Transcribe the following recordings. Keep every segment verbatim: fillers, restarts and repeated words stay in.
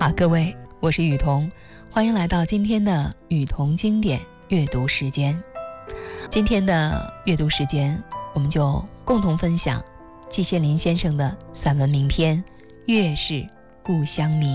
好，各位，我是雨桐，欢迎来到今天的雨桐经典阅读时间。今天的阅读时间，我们就共同分享季羡林先生的散文名篇《月是故乡明》。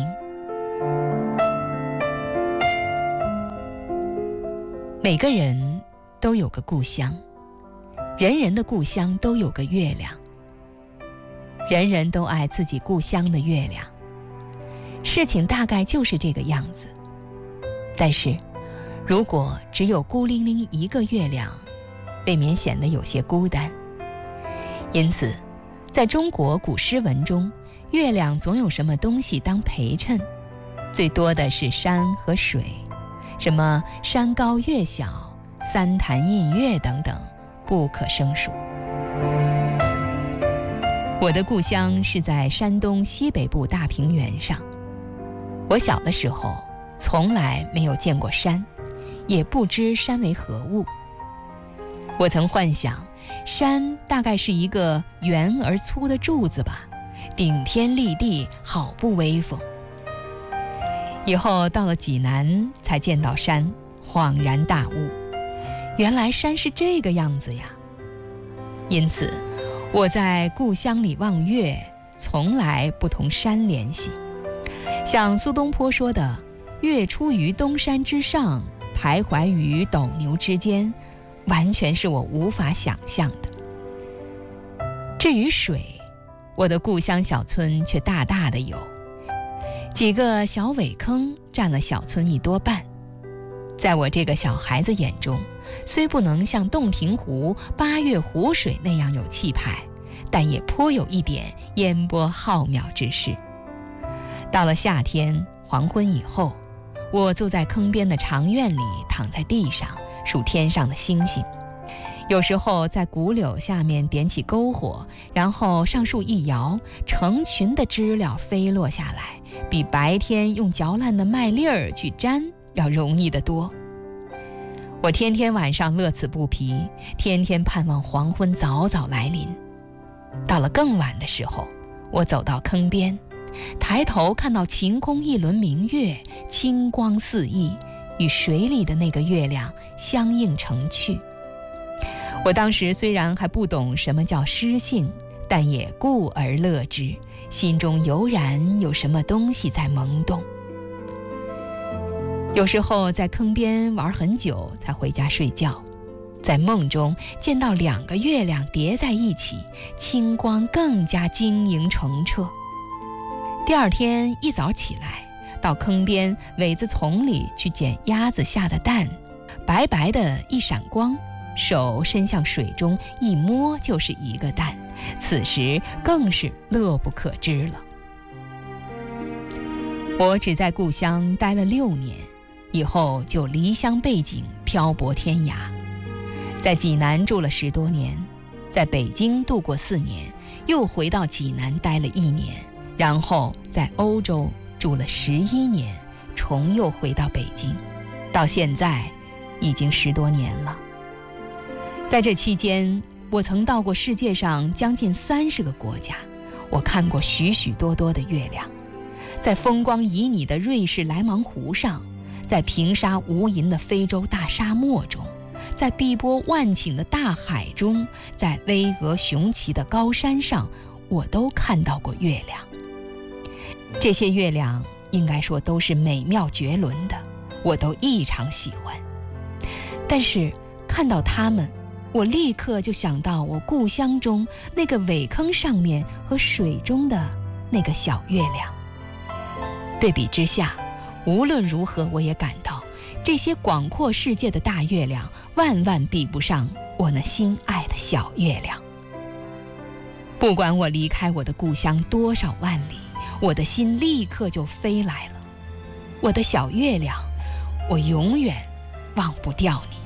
每个人都有个故乡，人人的故乡都有个月亮，人人都爱自己故乡的月亮。事情大概就是这个样子，但是如果只有孤零零一个月亮，未免显得有些孤单。因此在中国古诗文中，月亮总有什么东西当陪衬，最多的是山和水，什么山高月小、三潭印月等等，不可胜数。我的故乡是在山东西北部大平原上。我小的时候从来没有见过山，也不知山为何物。我曾幻想山大概是一个圆而粗的柱子吧，顶天立地，好不威风。以后到了济南才见到山，恍然大悟，原来山是这个样子呀。因此我在故乡里望月，从来不同山联系。像苏东坡说的，月出于东山之上，徘徊于斗牛之间，完全是我无法想象的。至于水，我的故乡小村却大大的有，几个小苇坑占了小村一多半。在我这个小孩子眼中，虽不能像洞庭湖、八月湖水那样有气派，但也颇有一点烟波浩渺之势。到了夏天黄昏以后，我坐在坑边的长院里，躺在地上数天上的星星。有时候在古柳下面点起篝火，然后上树一摇，成群的知了飞落下来，比白天用嚼烂的麦粒儿去粘要容易得多。我天天晚上乐此不疲，天天盼望黄昏早早来临。到了更晚的时候，我走到坑边，抬头看到晴空一轮明月，清光四溢，与水里的那个月亮相映成趣。我当时虽然还不懂什么叫诗性，但也故而乐之，心中油然有什么东西在萌动。有时候在坑边玩很久才回家睡觉，在梦中见到两个月亮叠在一起，清光更加晶莹澄澈。第二天一早起来，到坑边苇子丛里去捡鸭子下的蛋，白白的一闪光，手伸向水中一摸就是一个蛋，此时更是乐不可支了。我只在故乡待了六年，以后就离乡背井，漂泊天涯。在济南住了十多年，在北京度过四年，又回到济南待了一年，然后在欧洲住了十一年，重又回到北京，到现在已经十多年了。在这期间，我曾到过世界上将近三十个国家，我看过许许多多的月亮，在风光旖旎的瑞士莱芒湖上，在平沙无垠的非洲大沙漠中，在碧波万顷的大海中，在巍峨雄奇的高山上，我都看到过月亮。这些月亮应该说都是美妙绝伦的，我都异常喜欢。但是看到它们，我立刻就想到我故乡中那个苇坑上面和水中的那个小月亮。对比之下，无论如何我也感到这些广阔世界的大月亮万万比不上我那心爱的小月亮。不管我离开我的故乡多少万里，我的心立刻就飞来了。我的小月亮，我永远忘不掉你。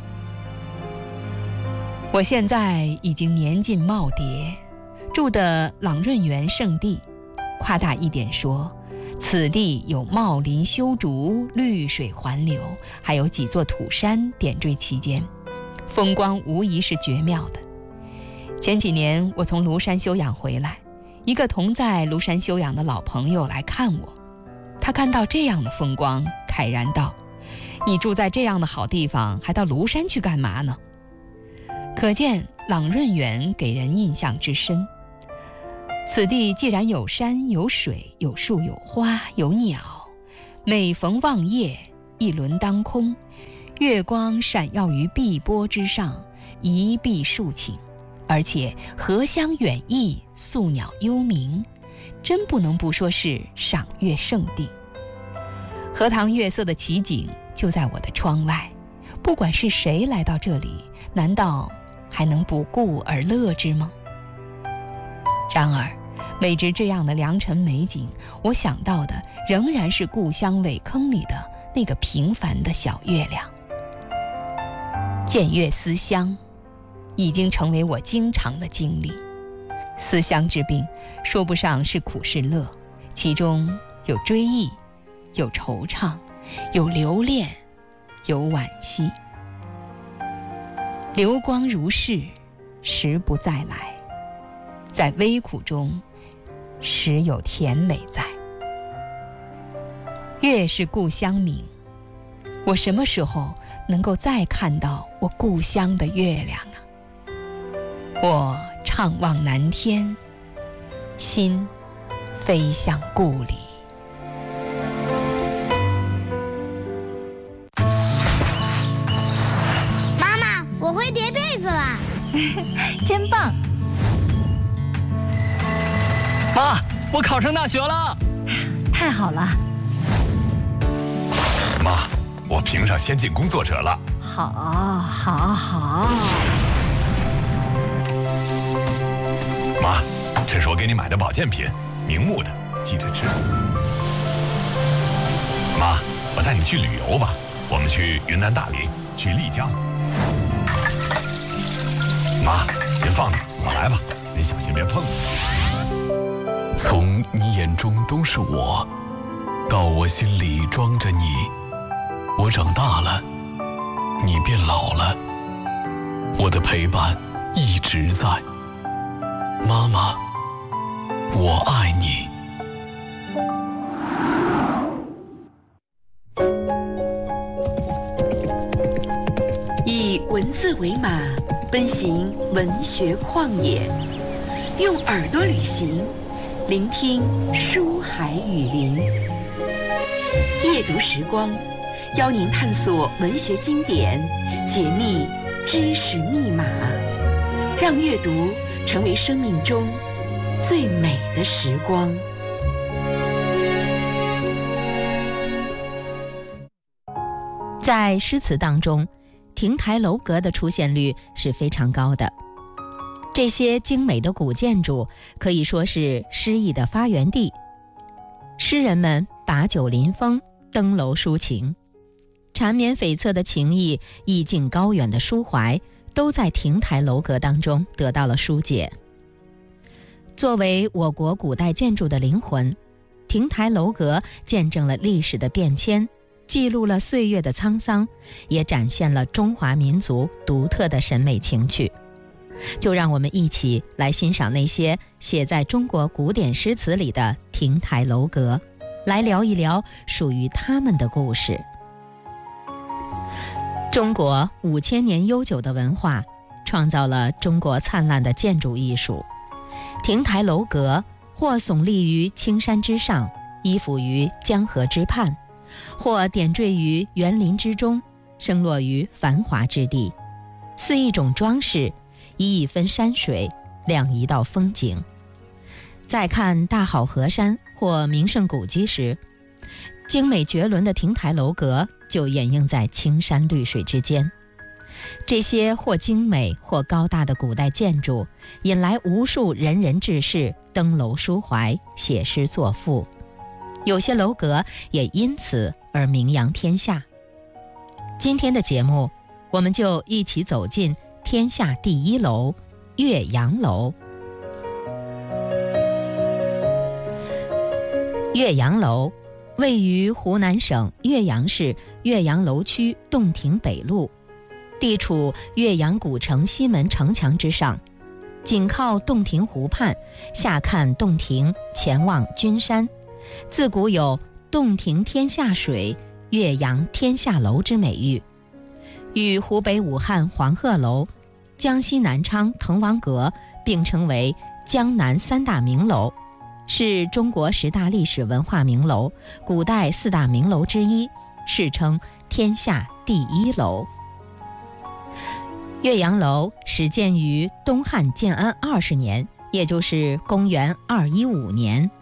我现在已经年近耄耋，住的朗润园圣地，夸大一点说，此地有茂林修竹，绿水环流，还有几座土山点缀其间，风光无疑是绝妙的。前几年我从庐山休养回来，一个同在庐山休养的老朋友来看我， 他看到这样的风光，慨然道：“你住在这样的好地方，还到庐山去干嘛呢？”可见朗润园给人印象之深。此地既然有山有水有树有花有鸟，每逢望夜，一轮当空，月光闪耀于碧波之上，一碧数顷，而且荷香远溢，宿鸟幽鸣，真不能不说是赏月圣地。荷塘月色的奇景就在我的窗外，不管是谁来到这里，难道还能不顾而乐之吗？然而每至这样的良辰美景，我想到的仍然是故乡苇坑里的那个平凡的小月亮。见月思乡已经成为我经常的经历。思乡之病说不上是苦是乐，其中有追忆，有惆怅，有留恋，有惋惜。流光如逝，时不再来，在微苦中时有甜美在。月是故乡明，我什么时候能够再看到我故乡的月亮啊？我怅望南天，心飞向故里。 妈妈，我会叠被子啦！ 真棒！ 妈，我考上大学了！ 太好了！ 妈，我评上先进工作者了。 好，好，好！ 妈，这是我给你买的保健品，明目的，记着吃。妈，我带你去旅游吧，我们去云南大理，去丽江。妈，您放着，我来吧，您小心别碰。 从你眼中都是我，到我心里装着你，我长大了，你变老了，我的陪伴一直在。妈妈，我爱你。 以文字为马，奔行文学旷野，用耳朵旅行，聆听书海雨林。夜读时光，邀您探索文学经典，解密知识密码，让阅读成为生命中最美的时光。 在诗词当中，亭台楼阁的出现率是非常高的。这些精美的古建筑可以说是诗意的发源地。诗人们把酒临风，登楼抒情，缠绵悱恻的情意，意境高远的抒怀，都在亭台楼阁当中得到了疏解。作为我国古代建筑的灵魂，亭台楼阁见证了历史的变迁，记录了岁月的沧桑，也展现了中华民族独特的审美情趣。就让我们一起来欣赏那些写在中国古典诗词里的亭台楼阁，来聊一聊属于他们的故事。中国五千年悠久的文化，创造了中国灿烂的建筑艺术。亭台楼阁或耸立于青山之上，依附于江河之畔，或点缀于园林之中，生落于繁华之地，似一种装饰，以一分山水，亮一道风景。在看大好河山或名胜古迹时，精美绝伦的亭台楼阁就掩映在青山绿水之间。这些或精美或高大的古代建筑，引来无数仁人志士登楼抒怀，写诗作赋。有些楼阁也因此而名扬天下。今天的节目，我们就一起走进天下第一楼岳阳楼。岳阳楼位于湖南省岳阳市岳阳楼区洞庭北路，地处岳阳古城西门城墙之上，紧靠洞庭湖畔，下看洞庭，前望君山。自古有洞庭天下水、岳阳天下楼之美誉，与湖北武汉黄鹤楼、江西南昌滕王阁并称为江南三大名楼，是中国十大历史文化名楼、古代四大名楼之一，世称天下第一楼。岳阳楼始建于东汉建安二十年，也就是公元二一五年。